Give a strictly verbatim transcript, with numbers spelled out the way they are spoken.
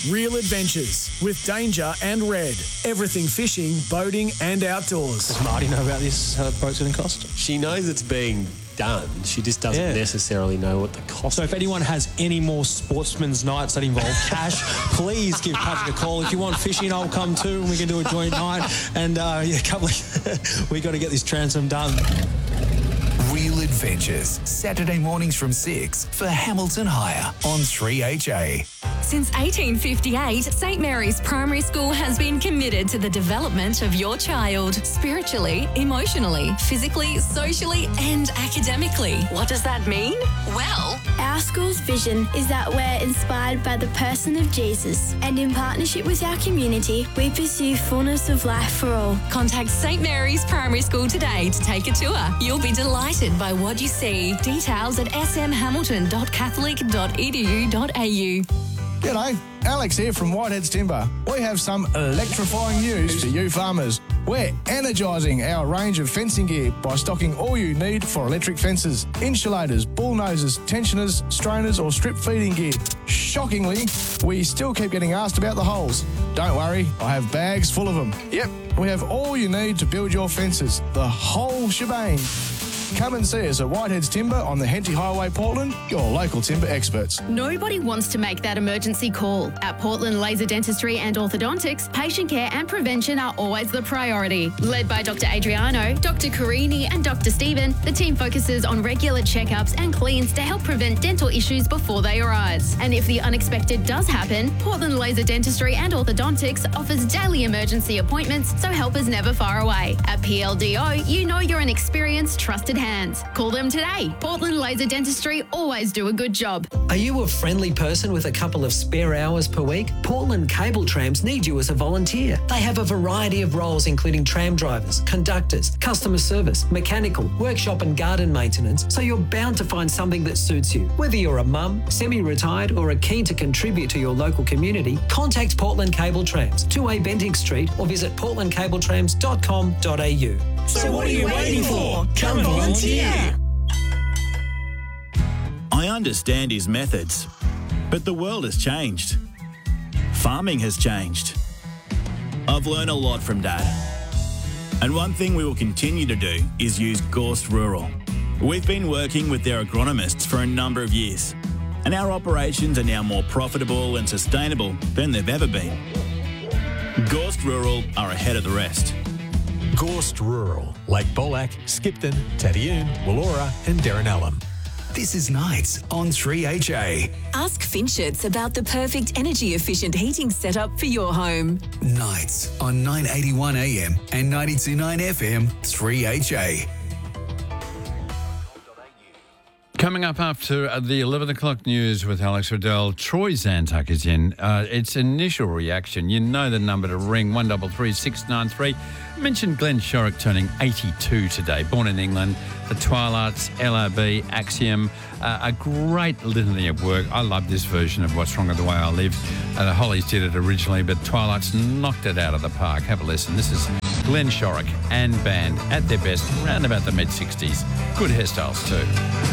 Real Adventures with Danger and Red. Everything fishing, boating and outdoors. Does Marty know about this, how the boat's going to cost? She knows it's being done. She just doesn't Yeah. necessarily know what the cost So is. if anyone has any more sportsman's nights that involve cash, please give Patrick a call. If you want fishing, I'll come too and we can do a joint night. And uh, yeah, a couple of we got to get this transom done. Real Adventures, Saturday mornings from six for Hamilton Hire on three H A. Since eighteen fifty-eight, Saint Mary's Primary School has been committed to the development of your child, spiritually, emotionally, physically, socially and academically. What does that mean? Well, our school's vision is that we're inspired by the person of Jesus, and in partnership with our community, we pursue fullness of life for all. Contact Saint Mary's Primary School today to take a tour. You'll be delighted by what you see. Details at s m hamilton dot catholic dot e d u dot a u. G'day, Alex here from Whiteheads Timber. We have some electrifying news for you farmers. We're energising our range of fencing gear by stocking all you need for electric fences, insulators, bullnoses, tensioners, strainers or strip feeding gear. Shockingly, we still keep getting asked about the holes. Don't worry, I have bags full of them. Yep, we have all you need to build your fences, the whole shebang. Come and see us at Whiteheads Timber on the Henty Highway, Portland, your local timber experts. Nobody wants to make that emergency call. At Portland Laser Dentistry and Orthodontics, patient care and prevention are always the priority. Led by Doctor Adriano, Doctor Carini and Doctor Stephen, the team focuses on regular checkups and cleans to help prevent dental issues before they arise. And if the unexpected does happen, Portland Laser Dentistry and Orthodontics offers daily emergency appointments, so help is never far away. At P L D O, you know you're an experienced, trusted hands. Call them today. Portland Laser Dentistry always do a good job. Are you a friendly person with a couple of spare hours per week? Portland Cable Trams need you as a volunteer. They have a variety of roles including tram drivers, conductors, customer service, mechanical, workshop and garden maintenance, so you're bound to find something that suits you. Whether you're a mum, semi-retired or are keen to contribute to your local community, contact Portland Cable Trams, two A Bentinck Street or visit portland cable trams dot com dot a u. So what are you waiting for? Come volunteer! I understand his methods, but the world has changed. Farming has changed. I've learned a lot from Dad. And one thing we will continue to do is use Gorst Rural. We've been working with their agronomists for a number of years, and our operations are now more profitable and sustainable than they've ever been. Gorst Rural are ahead of the rest. Gorst Rural, Lake Bolac, Skipton, Tadioon, Wallora and Derrinellum. This is Nights on three H A. Ask Finchets about the perfect energy-efficient heating setup for your home. Nights on nine eighty-one A M and ninety-two point nine F M, three H A. Coming up after the eleven o'clock news with Alex Riddell, Troy Zantuck is in. Uh, its initial reaction, you know the number to ring, one three three six nine three. Mentioned Glenn Shorrock turning eighty-two today, born in England, the Twilight's, L R B, Axiom, uh, a great litany of work. I love this version of What's Wrong with the Way I Live. Uh, the Hollies did it originally, but Twilight's knocked it out of the park. Have a listen. This is Glenn Shorrock and band at their best, around about the mid-sixties. Good hairstyles too.